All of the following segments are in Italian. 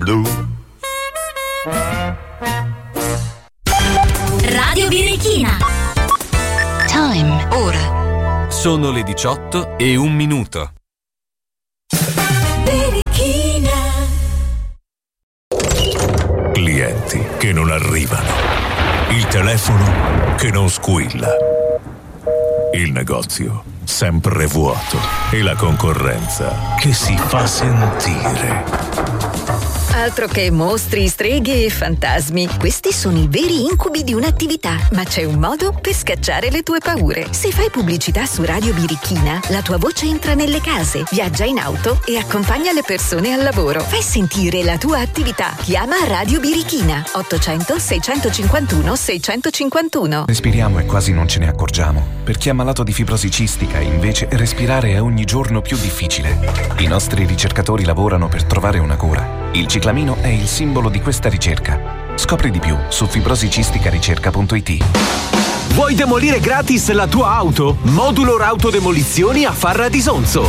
blu. Radio Birichina. Time. Ora. Sono le 18:01. Birichina. Clienti che non arrivano. Il telefono che non squilla. Il negozio sempre vuoto. E la concorrenza che si fa sentire. Altro che mostri, streghe e fantasmi. Questi sono i veri incubi di un'attività, ma c'è un modo per scacciare le tue paure. Se fai pubblicità su Radio Birichina, la tua voce entra nelle case, viaggia in auto e accompagna le persone al lavoro. Fai sentire la tua attività. Chiama Radio Birichina 800 651 651. Respiriamo e quasi non ce ne accorgiamo. Per chi è malato di fibrosi cistica, invece, respirare è ogni giorno più difficile. I nostri ricercatori lavorano per trovare una cura. Il ciclamino è il simbolo di questa ricerca. Scopri di più su fibrosicisticaricerca.it. Vuoi demolire gratis la tua auto? Modulor Autodemolizioni a Farra di Sonzo.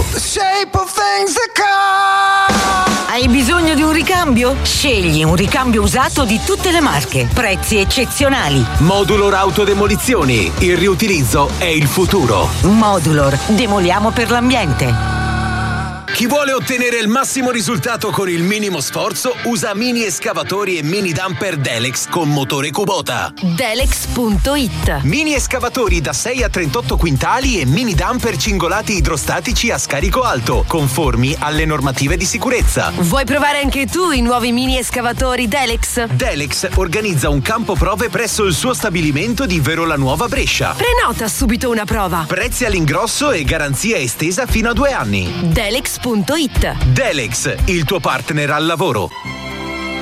Hai bisogno di un ricambio? Scegli un ricambio usato di tutte le marche. Prezzi eccezionali. Modulor Autodemolizioni. Il riutilizzo è il futuro. Modulor. Demoliamo per l'ambiente. Chi vuole ottenere il massimo risultato con il minimo sforzo usa mini escavatori e mini dumper Delex con motore Kubota. Delex.it. Mini escavatori da 6 a 38 quintali e mini dumper cingolati idrostatici a scarico alto, conformi alle normative di sicurezza. Vuoi provare anche tu i nuovi mini escavatori Delex? Delex organizza un campo prove presso il suo stabilimento di Verola Nuova Brescia. Prenota subito una prova. Prezzi all'ingrosso e garanzia estesa fino a 2 anni. Delex.it. Delex, il tuo partner al lavoro.